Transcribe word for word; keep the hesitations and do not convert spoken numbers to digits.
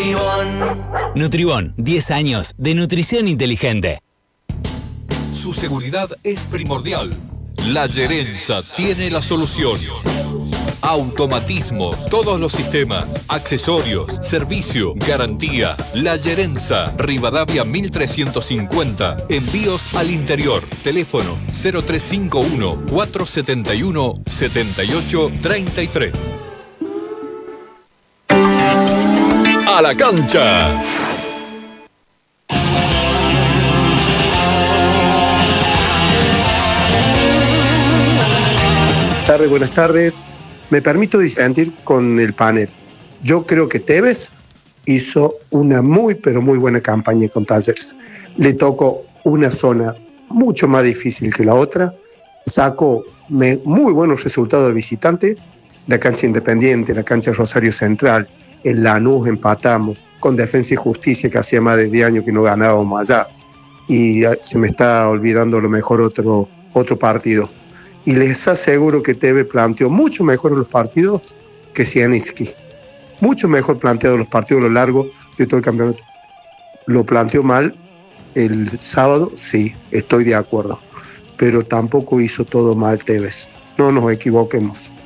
Nutribón. Nutribón, diez años de nutrición inteligente. Su seguridad es primordial. La Gerenza tiene la solución. Automatismos, todos los sistemas, accesorios, servicio, garantía. La Gerenza, Rivadavia mil trescientos cincuenta. Envíos al interior. Teléfono cero tres cinco uno, cuatro siete uno, siete ocho tres tres. A la cancha. Buenas tardes, buenas tardes. Me permito disentir con el panel. Yo creo que Tevez hizo una muy, pero muy buena campaña con Talleres. Le tocó una zona mucho más difícil que la otra. Sacó me, muy buenos resultados de visitante. La cancha Independiente, la cancha Rosario Central, en Lanús empatamos. Con Defensa y Justicia, que hacía más de diez años que no ganábamos allá. Y se me está olvidando lo mejor otro, otro partido. Y les aseguro que Tevez planteó mucho mejor los partidos que Sieninski. Mucho mejor planteado los partidos a lo largo de todo el campeonato. Lo planteó mal el sábado, sí, estoy de acuerdo. Pero tampoco hizo todo mal Tevez. No nos equivoquemos.